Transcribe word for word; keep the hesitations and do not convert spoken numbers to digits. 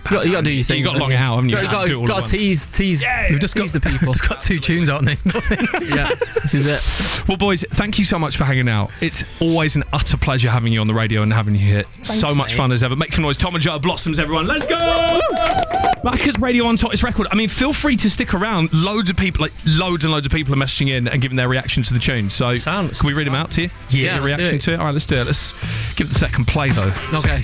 You got, you got to do your thing. You got to long it out, haven't you? You got, you got to tease, tease. Yeah, we've just tease got the people. Just got two tunes out and there's nothing. Yeah, this is it. Well, boys, thank you so much for hanging out. It's always an utter pleasure having you on the radio and having you here. Thanks, so much mate. fun as ever. Make some noise. Tom and Joe Blossoms, everyone. Let's go! Macca's Radio One's hottest record. I mean, feel free to stick around. Loads of people, like loads and loads of people are messaging in and giving their reaction to the tune. So, Sounds. can we read them out to you? Yeah, Get your let's do reaction it. to it? All right, let's do it. Let's give it the second play, though. Okay.